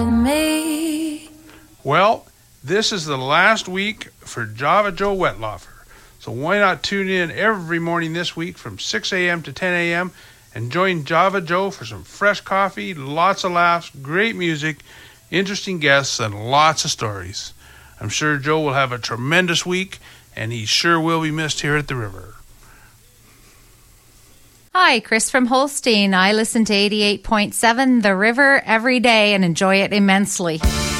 Well, this is the last week for Java Joe Wettlaufer. So why not tune in every morning this week from 6 a.m. to 10 a.m. and join Java Joe for some fresh coffee, lots of laughs, great music, interesting guests, and lots of stories. I'm sure Joe will have a tremendous week, and he sure will be missed here at the river. Hi, Chris from Holstein. I listen to 88.7 The River every day and enjoy it immensely.